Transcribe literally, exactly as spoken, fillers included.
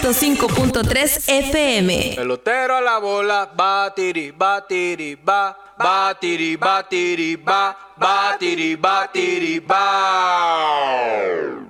ciento cinco punto tres F M. Pelotero a la bola, batiri, batiri, ba, batiri, batiri, ba, batiri, batiri, ba.